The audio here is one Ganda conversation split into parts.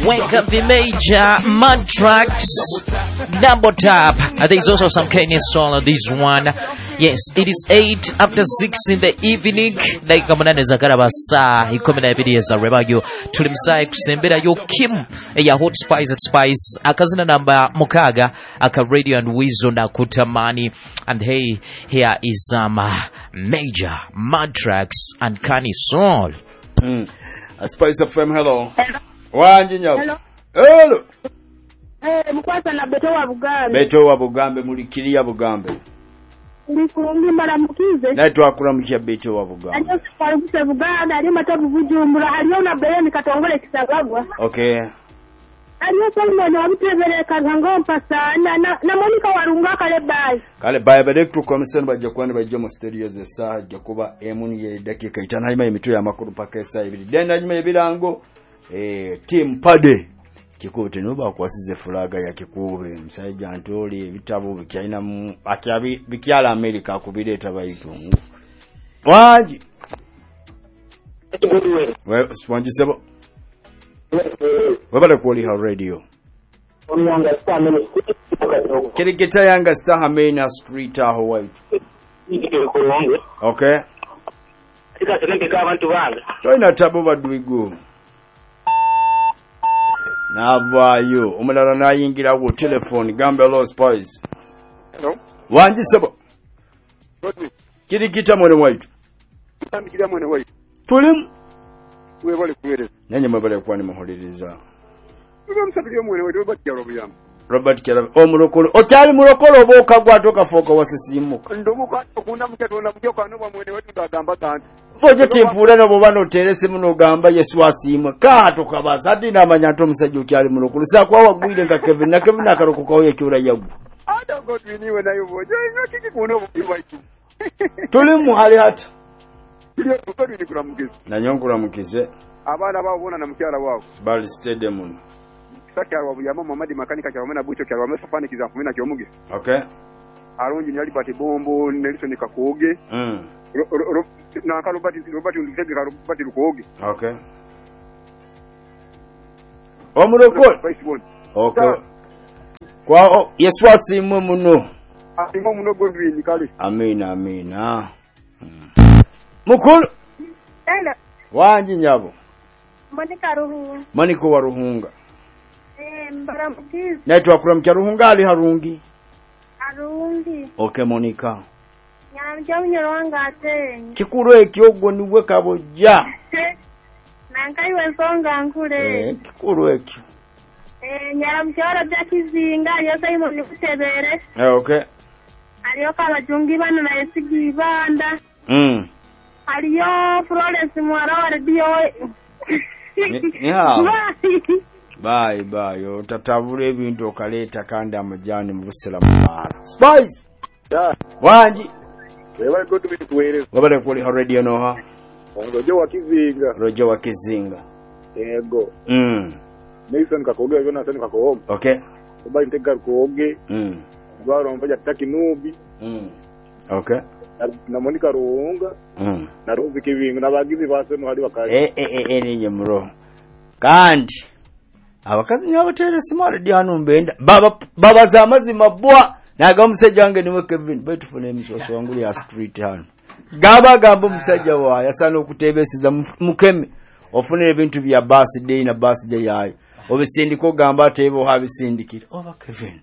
Wake Up the Major, Mantrax, Double Tap. There's also some Kenyan song on this one. Yes, it is 8 after 6 in the evening. Dakika munane zakarabasa ikomena ebiri ezarebayo tulimsai kusembera yo Kim ya Hot Spice at Spice akazina namba mukaga aka Radio and Wizo na kutamani. And hey, here is Major, Mantrax and Kani Soul. Spice FM, hello. Hello. Wanjinya. Hello. Mkwasa na Beto wa Bugambe. Mulikiria Bugambe. Ndikurungi maramukize. Naitwa akuramukya Beto wa Bugambe. Ajo kwa Bugambe ali matabu Bujumbura aliona beyeni katongole kisagagwa. Okay. Aliyo salimo wa mtebele kazangompa sana na Monica warunga kale bayi badektu komiseni bajja kwani bajja mu studio ze saa jakuba emuni ye dakika itana hima emitu ya makuru paka saa ibiri denda nyuma ebirango team pade kikute nuba kwasize fulaga ya kikube msaija antoli ebitabo bikyaina mu akyabi bikyala America kubireta bayitu waji wanji sebo wabale kuoli ha radio Kirikita Yanga Star Main Street aho white. Okay. Toina tabo badwigo. Navayo umulala nayingira ku telephone gambe Low Spice. Hello. Wanji sebo. Kirikita mwene white. Kirikita mwene white. Tulim. We bale kuwere. Nanye mabale kwani muholiriza. Msabiri mwene white Robert Kyarobuyam. Robert Kyarab omulokolo okyali mulokolo oboka gwatoka foka wasisimu ndomuka okunda muketona mukyoka no mwene wetu ndagamba kandi boje timpula no bobano terese muno gamba Yesu asimu kato kabaza ati namanyato musajja okyali mulokolo sakwa wagwire nga Kevin na Kevin akarokoka oyo kyura yagu ada godwiniwe nayo boje nyakiki kuno bwaitu tulimu hali hata iyo tukadini kuramukize na nyongura mukize abana babona na mukyala wao bali stadium Saka wabuyama Muhammad makanika cyamena bucho cyarwa safani kizakumena cyomuge. Okay. Aronji nyali pati bombo Nelson Kakoge. Na ka Robert Ndege Robert Lukoge. Okay. Omuroko. Okay. Kwa Yesu asimu muno. Asimu muno godwini kale. Amina. Mukulu. Hello. Wanji nyabo. Monica wa Ruhunga. Mbaramukize. Naitwa kuramukya Ruhunga ali harungi. Arungi. Okay Monica. Nyaramja unyarwanga atenye. Kikuru ekyogo niwe kabojja. Nankaiwe songa nkure. Kikuru ekyo. Nyaramja orabya kizinga yose imoni kutebere. Okay. Aliyo kabajungi bana na esigi banda. Aliyo Florence mwara wa radio. Yeah. Bye. Otatavula ebintu okaleta kandi amajani mu Busiramu mara. Spice. Yeah. Wanji. Wewe go to be tuwere. Wabale kuli ha radio no ha. Rojo wa Kizinga. Yego. Nelson Kakoge yona sana Kakoge. Okay. Bali ntega Kakoge. Baro mfaja taki nubi. Okay. Na Monica Ruhunga. Na Rozi Kivinga na bagizi base no hali wakazi. Ninye muro. Kandi abakazi nyabatere simara dyano mbenda baba za mazima bwa naga musajja wange niwe Kevin betufune emisoso wanguli ya street hano gamba musajja wa yasana okutebesiza mukeme ofune ebintu bya birthday na birthday yayo obisindiko gamba atebo habisindikira oba Kevin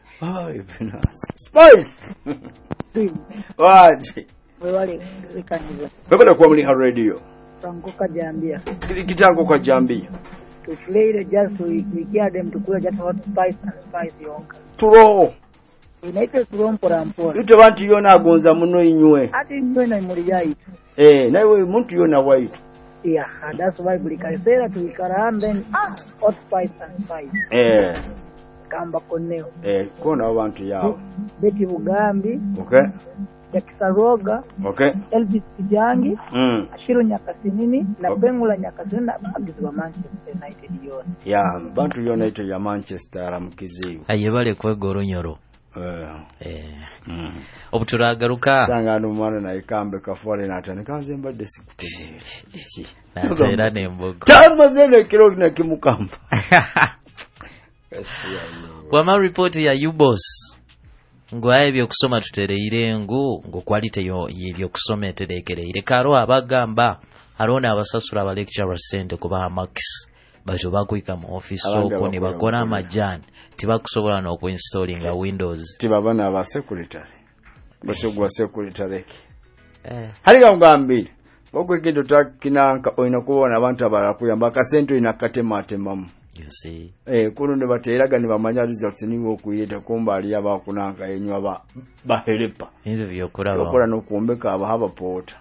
Spice waje wewe kwa muli ha radio Francoka Jambia kitango kwa Jambia to play the just we get them to cool just Hot Spice and Spice yonka turo inaite turo mpora ite bantu yona agonza muno inywe ati ndo na muri yaitu nawe muntu yona waitu that's why bulikaisera tuikarambe Hot Spice and Spice kamba koneo kona abantu yao Beti Bugambi okay Jakisaroga okay Elvis Kijangi Ashiro Nyakasinini na Bengula Nyakasinini na bagizi wa Manchester United yona bantu yona ito ya Manchester amukiziwe ayebale kwegoro nyoro obutulagaruka sanga n'omwana naye kambe kafuale n'atandika nze mbadde sikutegeere nateera n'embogo tamaze n'ekiro nekimukamba wama ripoti ya UBOS ngwaye ebyokusoma tutereire ng'okwalite y'ebyokusoma etereekereire karo abagamba alona abasasula aba lecturer sente kubaha max bajo bakwika mu office okwo ne bakola amajani tibakusobola n'okuinstallinga windows tibabana aba secretary basogwa secretary haliga ngambire okwekindo takinanka oyina kubona abantu abala kuyamba akasente oyina katematemamu you see kuno ne bateeraga ne bamanya results niwo okuyeta kumba ali abakunanka enywa bahelepa hizo byokulaba okola n'okuombeka abahaba pota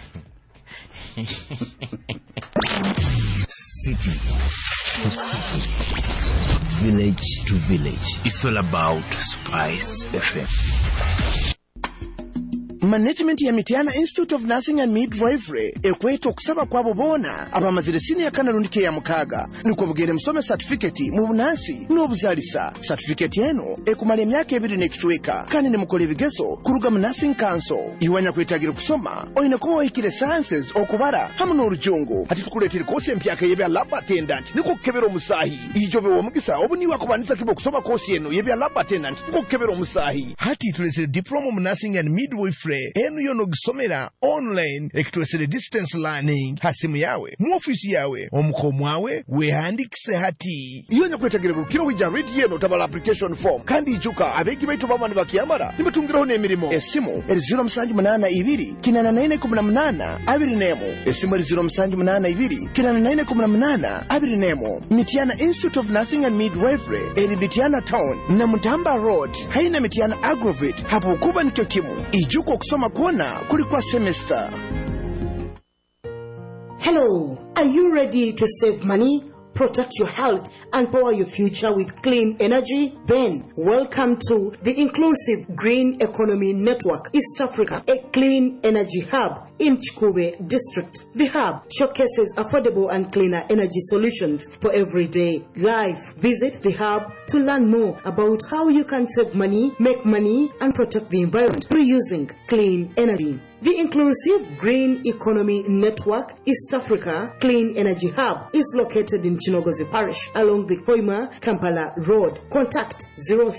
City to city, village to village. It's all about Spice FM. Management ya Mitiana Institute of Nursing and Midwifery ekweta okusaba kwabo bona abamazire senior kanalundike ya mukaga niko bugere musome certificate mu bunansi n'obuzalisa certificate eno ekumala emyaka 2 n'ekichweka kandi ne mukole bigezo kuruga mu nursing council iwanya kwetagira kusoma oyina kuba wikire sciences okubara hamwe n'orujungu ati tukuletire kosi empyaka yebya lab attendant niko kebero musahi ijobe wo mugisa obuni wakubanisa kibo kusoma kosi eno yebya lab attendant niko kebero musahi hati tulesere diploma mu nursing and midwifery enu yono gisomera online ekitwesere distance learning hasimu yawe mu office yawe omukomo wawe wehandikise hati iyonya kwetagira rukiro wija read yeno tabala application form kandi ijuka abegi baitu bamani bakiyamara nibatungiraho n'emirimo esimu 0782 kinana abiri nemo esimu 0782 kinana abiri nemo Mitiana Institute of Nursing and Midwifery eri Mitiana Town na Mutamba Road haina Mitiana Aggravate hapo kuba nikyo kimu ijuko kusoma kuona kulikuwa semester. Hello, are you ready to save money, protect your health, and power your future with clean energy? Then, welcome to the Inclusive Green Economy Network East Africa, a clean energy hub in Chikube District. The hub showcases affordable and cleaner energy solutions for everyday life. Visit the hub to learn more about how you can save money, make money, and protect the environment through using clean energy. The Inclusive Green Economy Network East Africa Clean Energy Hub is located in Chinogozi Parish along the Hoima Kampala Road. Contact 06